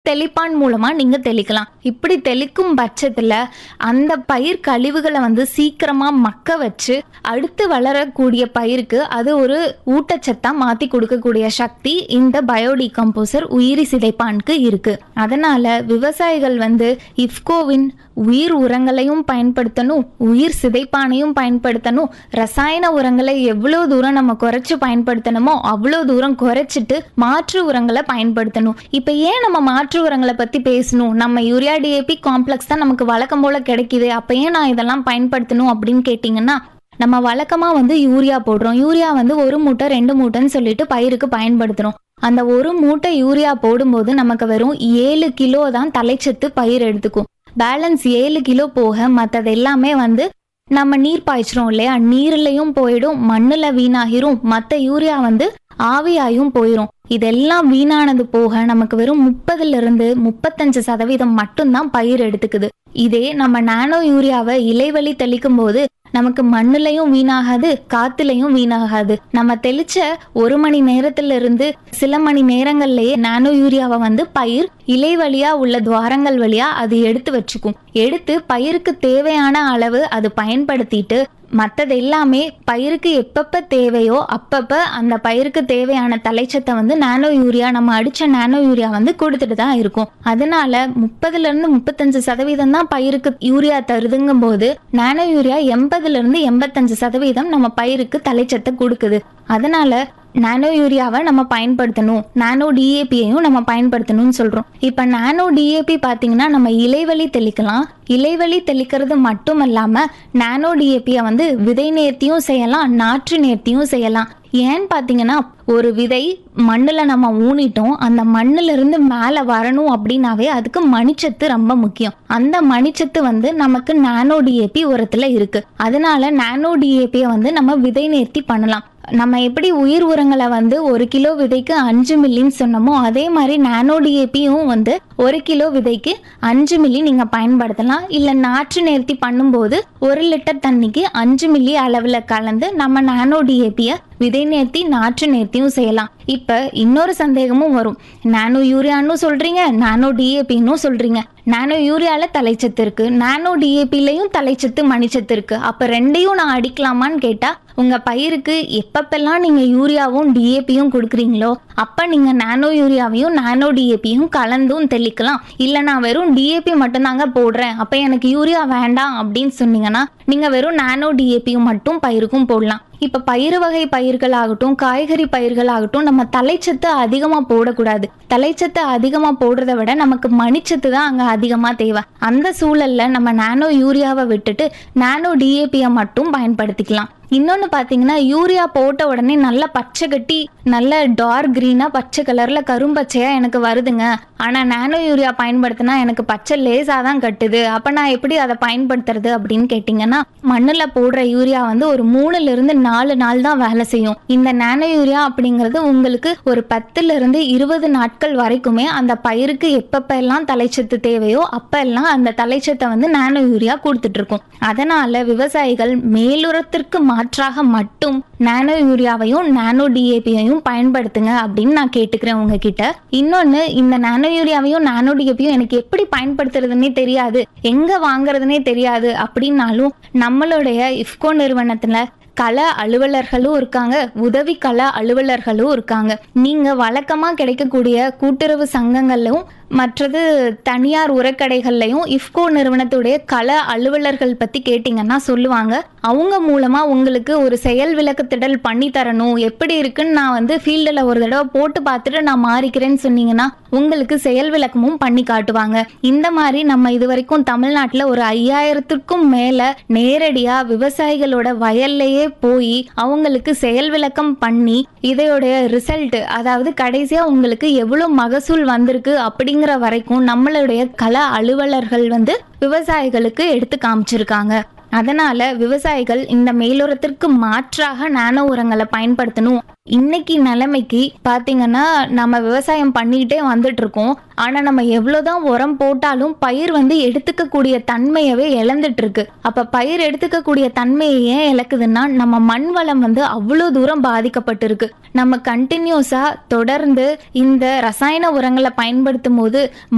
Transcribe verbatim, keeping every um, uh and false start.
தெளிப்பான் மூலமா நீங்க தெளிக்கலாம். இப்படி தெளிக்கும் பட்சத்துல அந்த பயிர் கழிவுகளை வந்து சீக்கிரமா மக்க வச்சு அடுத்து வளரக்கூடிய பயிருக்கு அது ஒரு ஊட்டச்சத்தா மாத்தி கொடுக்கக்கூடிய சக்தி இந்த பயோடிகம்போசர் உயிரி சிதைப்பானுக்கு இருக்கு. அதனால விவசாயிகள் வந்து இஃப்கோவின் உயிர் உரங்களையும் பயன்படுத்தணும், உயிர் சிதைப்பானையும் பயன்படுத்தணும். ரசாயன உரங்களை எவ்வளவு தூரம் நம்ம குறைச்சு பயன்படுத்தணுமோ அவ்வளோ தூரம் குறைச்சிட்டு மாற்று உரங்களை பயன்படுத்தணும். இப்ப ஏன் நம்ம மாற்று உரங்களை பத்தி பேசணும்? நம்ம யூரியா டிஏபி காம்ப்ளெக்ஸ் தான் நமக்கு வழக்கம் போல கிடைக்குது, அப்ப ஏன் நான் இதெல்லாம் பயன்படுத்தணும் அப்படின்னு கேட்டீங்கன்னா, நம்ம வழக்கமா வந்து யூரியா போடுறோம். யூரியா வந்து ஒரு மூட்டை ரெண்டு மூட்டைன்னு சொல்லிட்டு பயிருக்கு பயன்படுத்துறோம். அந்த ஒரு மூட்டை யூரியா போடும்போது நமக்கு வெறும் ஏழு கிலோ தான் தலைச்சத்து பயிர் எடுத்துக்கும். பேலன்ஸ் ஏழு கிலோ போக மற்றது எல்லாமே வந்து நம்ம நீர் பாய்ச்சிரும் இல்லையா, நீர்லையும் போயிடும், மண்ணுல வீணாகிரும், மற்ற யூரியா வந்து ஆவியாயும் போயிடும். இதெல்லாம் வீணானது போக நமக்கு வெறும் முப்பதுல இருந்து முப்பத்தஞ்சு சதவீதம் மட்டும்தான் பயிர் எடுத்துக்குது. இதே நம்ம நானோ யூரியாவை இலைவழி தெளிக்கும் போது நமக்கு மண்ணுலையும் வீணாகாது, காத்துலையும் வீணாகாது. நம்ம தெளிச்ச ஒரு மணி நேரத்துல இருந்து சில மணி நேரங்கள்லயே நானோ யூரியாவை வந்து பயிர் இலை வழியா உள்ள துவாரங்கள் வழியா அது எடுத்து வச்சுக்கும். எடுத்து பயிருக்கு தேவையான அளவு அது பயன்படுத்திட்டு மற்றது எல்லாமே பயிருக்கு எப்பப்ப தேவையோ அப்பப்ப அந்த பயிருக்கு தேவையான தலைச்சத்தை வந்து நானோ யூரியா நம்ம அடிச்ச நானோ யூரியா வந்து கொடுத்துட்டு தான் இருக்கும். அதனால முப்பதுல இருந்து முப்பத்தஞ்சு சதவீதம் தான் பயிருக்கு யூரியா தருதுங்கும் போது நானோ யூரியா எண்பதுல இருந்து எண்பத்தஞ்சு சதவீதம் நம்ம பயிருக்கு தலைச்சத்தை கொடுக்குது. அதனால நானோ யூரியாவை நம்ம பயன்படுத்தணும், நானோ டிஏபியையும் நம்ம பயன்படுத்தணும்னு சொல்றோம். இப்ப நானோ டிஏபி பாத்தீங்கன்னா நம்ம இலைவழி தெளிக்கலாம். இலைவழி தெளிக்கிறது மட்டும் இல்லாம நானோ டிஏபியை வந்து விதை நேர்த்தியும் செய்யலாம், நாற்று நேர்த்தியும் செய்யலாம். ஏன்னு பாத்தீங்கன்னா ஒரு விதை மண்ணுல நம்ம ஊனிட்டோம், அந்த மண்ணுல இருந்து மேல வரணும் அப்படின்னாவே அதுக்கு மணிச்சத்து ரொம்ப முக்கியம். அந்த மணிச்சத்து வந்து நமக்கு நானோ டிஏபி உரத்துல இருக்கு. அதனால நானோ டிஏபியை வந்து நம்ம விதை நேர்த்தி பண்ணலாம். நம்ம எப்படி உயிர் உரங்களை வந்து ஒரு கிலோ விதைக்கு அஞ்சு மில்லின்னு சொன்னோமோ அதே மாதிரி நானோ டிஏபியும் வந்து ஒரு கிலோ விதைக்கு அஞ்சு மில்லி நீங்க பயன்படுத்தலாம். இல்ல நாற்று நேர்த்தி பண்ணும்போது ஒரு லிட்டர் தண்ணிக்கு அஞ்சு மில்லி அளவுல கலந்து நம்ம நானோ டிஏபிய விதை நேர்த்தி நாற்று நேர்த்தியும் செய்யலாம். இப்ப இன்னொரு சந்தேகமும் வரும், நானோ யூரியான்னு சொல்றீங்க, நானோ டிஏபின்னு சொல்றீங்க. நானோ யூரியால தலைச்சத்து இருக்கு, நானோ டிஏபிலையும் தலைச்சத்து மணிச்சத்து இருக்கு, அப்ப ரெண்டையும் நான் அடிக்கலாமான்னு கேட்டா உங்க பயிருக்கு எப்பப்பெல்லாம் நீங்க யூரியாவும் டிஏபியும் கொடுக்குறீங்களோ அப்ப நீங்க நானோ யூரியாவையும் நானோ டிஏபியும் கலந்தும் தெளிக்கலாம். இல்ல நான் வெறும் டிஏபி மட்டும்தாங்க போடுறேன், அப்ப எனக்கு யூரியா வேண்டாம் அப்படின்னு சொன்னீங்கன்னா நீங்க வெறும் நானோ டிஏபியும் மட்டும் பயிருக்கும் போடலாம். இப்ப பயிறு வகை பயிர்கள் ஆகட்டும், காய்கறி பயிர்கள் ஆகட்டும், நம்ம தலைச்சத்து அதிகமா போடக்கூடாது. தலைச்சத்து அதிகமா போடுறத விட நமக்கு மணிச்சத்து தான் அங்க அதிகமா தேவை. அந்த சூழல்ல நம்ம நானோ யூரியாவை விட்டுட்டு நானோ டிஏபியை மட்டும் பயன்படுத்திக்கலாம். இன்னொன்னு பாத்தீங்கன்னா யூரியா போட்ட உடனே நல்ல பச்சை கட்டி நல்ல டார்க் கிரீனா பச்சை கலர்ல கரும்பச்சையா எனக்கு வருதுங்க, ஆனா நானோ யூரியா பயன்படுத்தினா எனக்கு பச்சை லேசா தான் கட்டுது, அப்ப நான் எப்படி அதை பயன்படுத்துறது அப்படின்னு கேட்டீங்கன்னா, மண்ணுல போடுற யூரியா வந்து ஒரு மூணுல இருந்து நாலு நாள் தான் வேலை செய்யும். இந்த நானோ யூரியா அப்படிங்கிறது உங்களுக்கு ஒரு பத்துல இருந்து இருபது நாட்கள் வரைக்குமே அந்த பயிருக்கு எப்பப்ப எல்லாம் தலைச்சத்து தேவையோ அப்ப எல்லாம் அந்த தலைச்சத்தை வந்து நானோ யூரியா கொடுத்துட்டு இருக்கும். அதனால விவசாயிகள் மேலுரத்திற்கு மாற்றாக மட்டும் நானோ யூரியாவையும் நானோ டிஏபியையும் பயன்படுத்துங்க அப்படின்னு நான் கேட்டுக்கிறேன் உங்ககிட்ட. இன்னொன்னு, இந்த நானோ யூரியாவையும் நானோ டிஏபியும் எனக்கு எப்படி பயன்படுத்துறதுன்னே தெரியாது, எங்க வாங்குறதுனே தெரியாது அப்படின்னாலும் நம்மளுடைய இஃப்கோ நிறுவனத்துல கள அலுவலர்களும் இருக்காங்க, உதவி கள அலுவலர்களும் இருக்காங்க. நீங்க வழக்கமா கிடைக்கக்கூடிய கூட்டுறவு சங்கங்கள்லும் மற்றது தனியார் உரக்கடைகள்லையும் இஃப்கோ நிறுவனத்துடைய கள அலுவலர்கள் பத்தி கேட்டீங்கன்னா சொல்லுவாங்க. அவங்க மூலமா உங்களுக்கு ஒரு செயல் விளக்கத்திடல் பண்ணி தரணும், எப்படி இருக்குன்னு நான் வந்து ஃபீல்டில் ஒரு தடவை போட்டு பார்த்துட்டு நான் மாறிக்கிறேன்னு சொன்னீங்கன்னா உங்களுக்கு செயல் விளக்கமும் பண்ணி காட்டுவாங்க. இந்த மாதிரி நம்ம இது வரைக்கும் தமிழ்நாட்டில் ஒரு ஐயாயிரத்துக்கும் மேல நேரடியா விவசாயிகளோட வயல்லையே போய் அவங்களுக்கு செயல் விளக்கம் பண்ணி இதையோடைய ரிசல்ட், அதாவது கடைசியா உங்களுக்கு எவ்வளவு மகசூல் வந்திருக்கு அப்படிங்கிற வரைக்கும் நம்மளுடைய கள அலுவலர்கள் வந்து விவசாயிகளுக்கு எடுத்து காமிச்சிருக்காங்க. அதனால விவசாயிகள் இந்த மேலுரத்திற்கு மாற்றாக நானோ உரங்களை பயன்படுத்தணும். இன்னைக்கு நிலைமைக்கு பாத்தீங்கன்னா நம்ம விவசாயம் பண்ணிக்கிட்டே வந்துட்டு இருக்கோம், ஆனா நம்ம எவ்வளவுதான் உரம் போட்டாலும் பயிர் வந்து எடுத்துக்கக்கூடிய தன்மையவே இழந்துட்டு இருக்கு. அப்ப பயிர் எடுத்துக்கக்கூடிய தன்மையை ஏன் இழக்குதுன்னா நம்ம மண் வளம் வந்து அவ்வளவு தூரம் பாதிக்கப்பட்டிருக்கு. நம்ம கண்டினியூஸா தொடர்ந்து இந்த ரசாயன உரங்களை பயன்படுத்தும் போது